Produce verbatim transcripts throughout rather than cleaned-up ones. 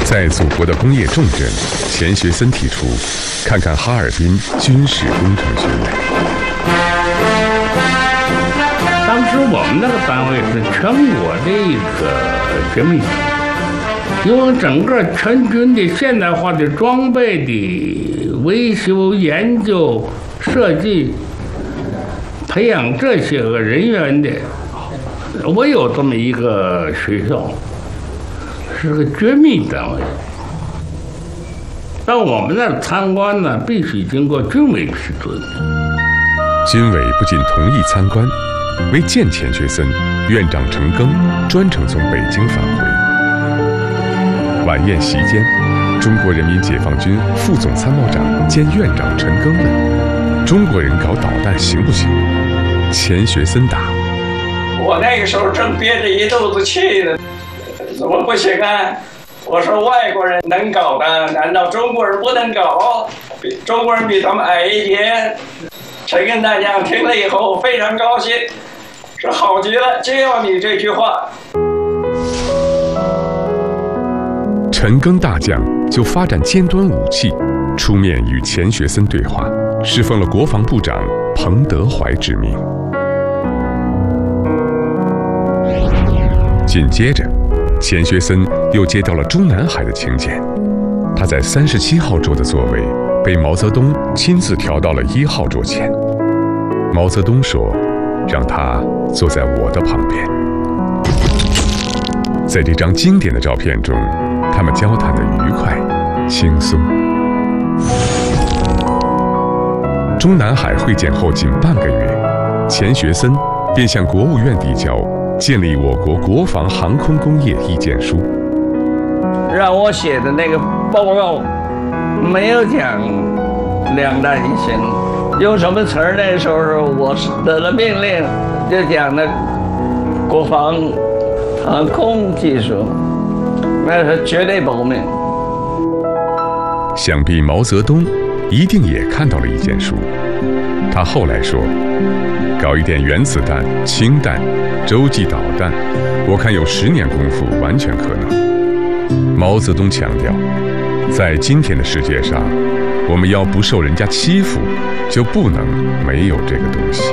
在祖国的工业重镇，钱学森提出，看看哈尔滨军事工程学院。 当时我们那个单位是全国的一个绝密，因为整个全军的现代化的装备的维修、研究、设计、培养这些个人员的，我有这么一个学校。是个绝密单位，到我们那儿参观呢，必须经过军委批准。 军委不仅同意参观，为见钱学森，院长陈赓专程从北京返回。晚宴席间，中国人民解放军副总参谋长兼院长陈赓问：“中国人搞导弹行不行？”钱学森答：“ 我那个时候正憋着一肚子气呢。怎么不行啊？我说外国人能搞的，难道中国人不能搞？比中国人比他们矮一点。”陈赓大将听了以后非常高兴，说：“好极了，就要你这句话。” 陈赓大将就发展尖端武器，出面与钱学森对话，侍奉了国防部长彭德怀之命。紧接着，钱学森又接到了中南海的请柬，他在三十七号桌的座位被毛泽东亲自调到了一号桌前。毛泽东说：“让他坐在我的旁边。”在这张经典的照片中，他们交谈得愉快、轻松。中南海会见后仅半个月，钱学森便向国务院递交建立我国国防航空工业意见书。 让我写的那个报告没有讲两弹一星，用什么词儿？那时候我是得了命令，就讲的国防航空技术，那是绝对保命。 想必毛泽东一定也看到了意见书。他后来说：“搞一点原子弹、氢弹、洲际导弹，我看有十年功夫完全可能。”毛泽东强调，在今天的世界上，我们要不受人家欺负，就不能没有这个东西。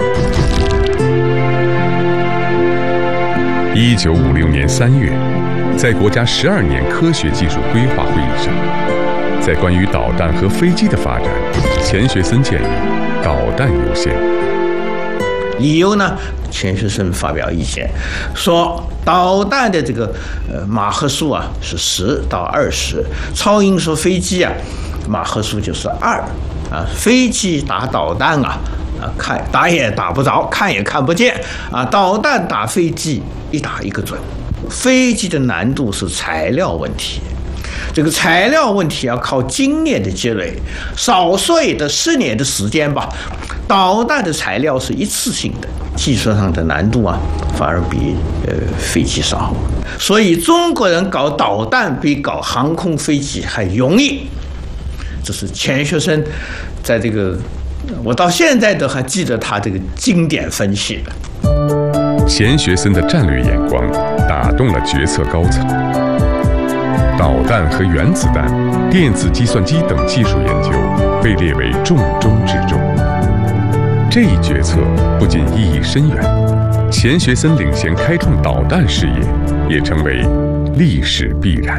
一九五六年三月，在国家十二年科学技术规划会议上，在关于导弹和飞机的发展，钱学森建议导弹优先。 理由呢？钱学森发表意见说，导弹的这个呃马赫数啊是十到二十，超音速飞机啊马赫数就是二啊，飞机打导弹啊啊看打也打不着，看也看不见啊，导弹打飞机一打一个准。飞机的难度是材料问题。这个材料问题要靠经验的积累，少说也得十年的时间吧。导弹的材料是一次性的，技术上的难度啊，反而比呃飞机少。所以中国人搞导弹比搞航空飞机还容易。这是钱学森在这个，我到现在都还记得他这个经典分析。 钱学森的战略眼光打动了决策高层。导弹和原子弹、电子计算机等技术研究被列为重中之重。这一决策不仅意义深远，钱学森领衔开创导弹事业，也成为历史必然。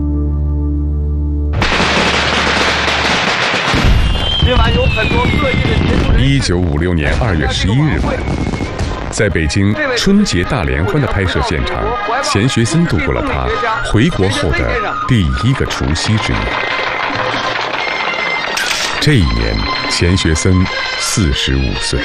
另外有很多各地的杰出人士。 一九五六年二月十一日晚，在北京春节大联欢的拍摄现场，钱学森度过了他回国后的第一个除夕之夜。这一年，钱学森四十五岁。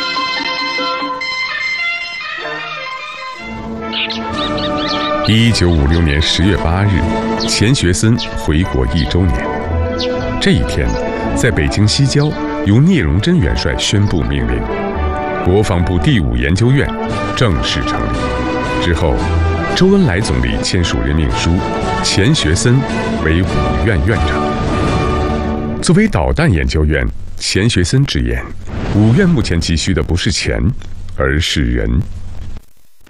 一九五六年十月八日，钱学森回国一周年。这一天，在北京西郊，由聂荣臻元帅宣布命令，国防部第五研究院正式成立。之后，周恩来总理签署任命书，钱学森为五院院长。作为导弹研究院，钱学森直言，五院目前急需的不是钱，而是人。